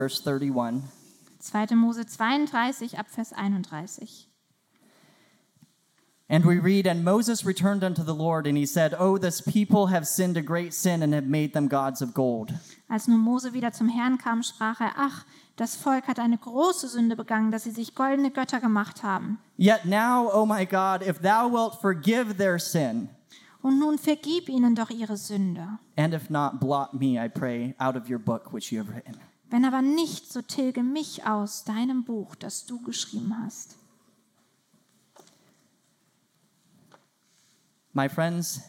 verse 31. 2. Mose 32 ab Vers 31. And we read, "And Moses returned unto the Lord, and he said, Oh, this people have sinned a great sin and have made them gods of gold." Als nun Mose wieder zum Herrn kam, sprach er: Ach, das Volk hat eine große Sünde begangen, dass sie sich goldene Götter gemacht haben. Yet now, O my God, if thou wilt forgive their sin, Und nun vergib ihnen doch ihre Sünde. and if not, blot me, I pray, out of your book which you have written. Wenn aber nicht, so tilge mich aus deinem Buch, das du geschrieben hast. My friends,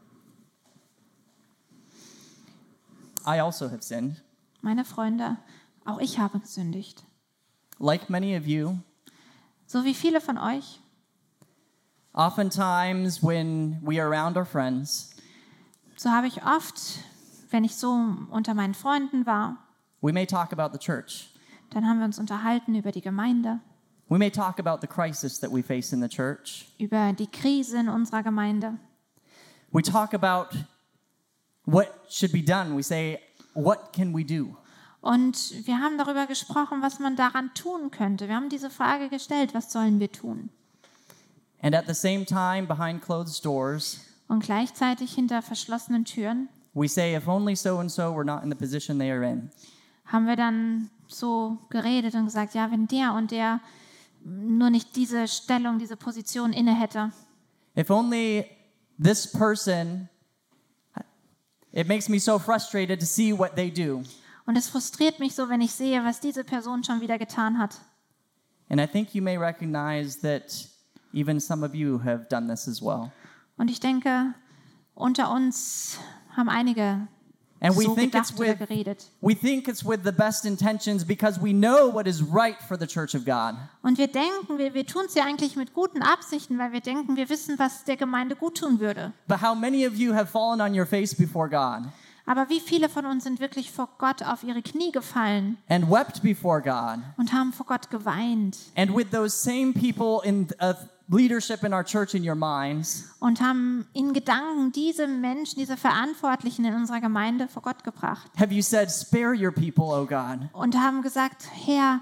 I also have sinned. Meine Freunde, auch ich habe gesündigt. Like many of you, So wie viele von euch. oftentimes when we are around our friends, So habe ich oft, wenn ich so unter meinen Freunden war, we may talk about the church. dann haben wir uns unterhalten über die Gemeinde, We may talk about the crisis that we face in the church. über die Krise in unserer Gemeinde. We talk about what should be done. We say, what can we do? Und wir haben darüber gesprochen, was man daran tun könnte. Wir haben diese Frage gestellt, was sollen wir tun? And at the same time, behind closed doors, Und gleichzeitig hinter verschlossenen Türen we say, if only so and so were not in the position they are in. haben wir dann so geredet und gesagt, ja, wenn der und der nur nicht diese Stellung, diese Position inne hätte. If only this person, it makes me so frustrated to see what they do. Und es frustriert mich so, wenn ich sehe, was diese Person schon wieder getan hat. And I think you may recognize that even some of you have done this as well. Und ich denke, unter uns haben einige And we so think gedacht oder geredet. it's with the best intentions because we know what is right for the church of God. Und wir denken, wir tun es ja eigentlich mit guten Absichten, weil wir denken, wir wissen, was der Gemeinde gut tun würde. But how many of you have fallen on your face before God Aber wie viele von uns sind wirklich vor Gott auf ihre Knie gefallen and wept before God? und haben vor Gott geweint And with those same people in leadership in our church in your minds, und haben in Gedanken diese Menschen, diese Verantwortlichen in unserer Gemeinde vor Gott gebracht have you said, spare your people, O God? und haben gesagt, Herr,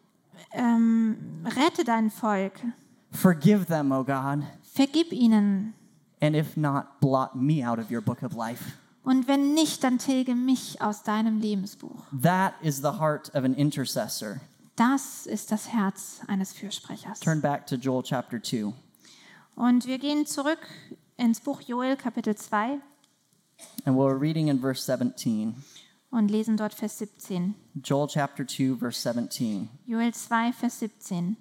rette dein Volk, Forgive them, O God. vergib ihnen And if not, blot me out of your book of life. und wenn nicht, dann tilge mich aus deinem Lebensbuch. That is the heart of an intercessor. Das ist das Herz eines Fürsprechers. Turn back to Joel chapter 2. Und wir gehen zurück ins Buch Joel, Kapitel 2 And we're reading in verse 17. und lesen dort Vers 17. Joel chapter 2, verse 17. Joel 2, Vers 17.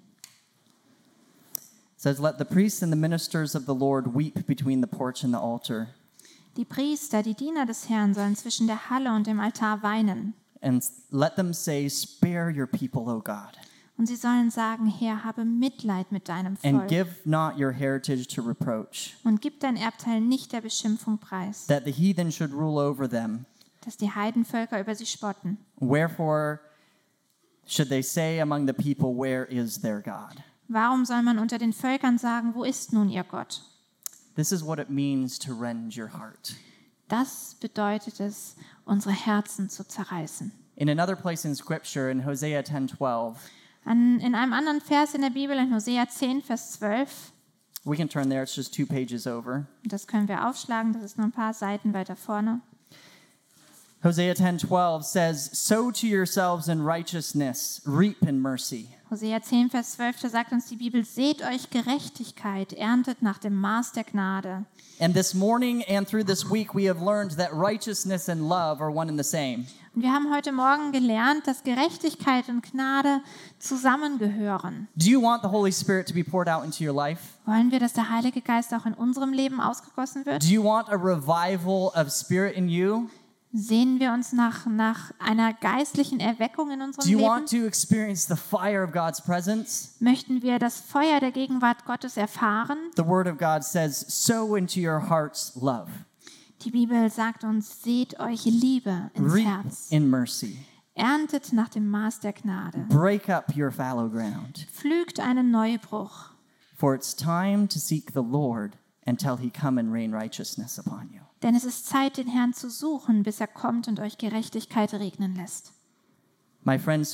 It says, Let the priests and the ministers of the Lord weep between the porch and the altar, Die Priester, die Diener des Herrn, sollen zwischen der Halle und dem Altar weinen. and let them say, Spare your people, O God, Und sie sollen sagen, Herr, habe Mitleid mit deinem and Volk give not your heritage to reproach, und gib dein Erbteil nicht der Beschimpfung preis, that the heathen should rule over them. dass die Heidenvölker über sie spotten. Wherefore should they say among the people, Where is their God? Warum soll man unter den Völkern sagen, wo ist nun ihr Gott? This is what it means to rend your heart. Das bedeutet es, unsere Herzen zu zerreißen. In another place in Scripture, in Hosea 10:12, In einem anderen Vers in der Bibel, in Hosea 10, Vers 12, we can turn there, it's just 2 pages over. das können wir aufschlagen, das ist nur ein paar Seiten weiter vorne. Hosea 10:12 says, Sow to yourselves in righteousness, reap in mercy. Hosea 10, Vers 12, da sagt uns die Bibel, seht euch Gerechtigkeit, erntet nach dem Maß der Gnade. And this morning and through this week, we have learned that righteousness and love are one and the same. Und wir haben heute Morgen gelernt, dass Gerechtigkeit und Gnade zusammengehören. Do you want the Holy Spirit to be poured out into your life? Wollen wir, dass der Heilige Geist auch in unserem Leben ausgegossen wird? Do you want a revival of spirit in you? Sehen wir uns nach einer geistlichen Erweckung in unserem Do you Leben? want to experience the fire of God's presence? Möchten wir das Feuer der Gegenwart Gottes erfahren? The Word of God says, sow into your hearts love. Die Bibel sagt uns, seht euch Liebe ins Reap Herz. in mercy. Erntet nach dem Maß der Gnade. Break up your fallow ground. Pflügt einen Neubruch. For it's time to seek the Lord until he come and rain righteousness upon you. Denn es ist Zeit, den Herrn zu suchen, bis er kommt und euch Gerechtigkeit regnen lässt. My friend